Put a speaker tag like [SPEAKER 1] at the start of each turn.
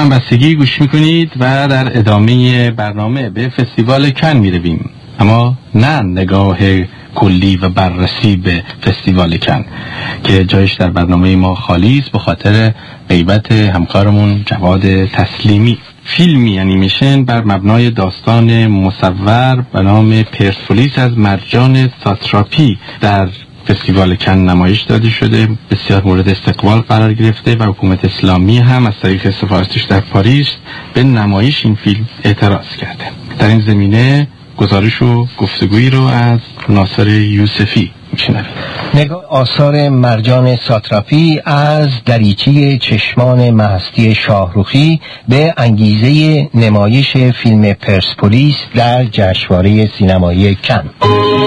[SPEAKER 1] همبستگی گوش میکنید و در ادامه برنامه به فستیوال کن میرویم، اما نه نگاه کلی و بررسی به فستیوال کن که جایش در برنامه ما خالی است به خاطر غیبت همکارمون جواد تسلیمی. فیلمی انیمیشن بر مبنای داستان مصور به نام پرسپولیس از مرجان ساتراپی در فستیوال کن نمایش داده شده، بسیار مورد استقبال قرار گرفته و حکومت اسلامی هم از طریق سفارتش در پاریس به نمایش این فیلم اعتراض کرده. در این زمینه گزارش و گفتگویی رو از ناصر یوسفی میشنویم.
[SPEAKER 2] نگاه آثار مرجان ساتراپی از دریچه چشمان مهستی شاهروخی به انگیزه نمایش فیلم پرسپولیس در جشنواره سینمایی کن.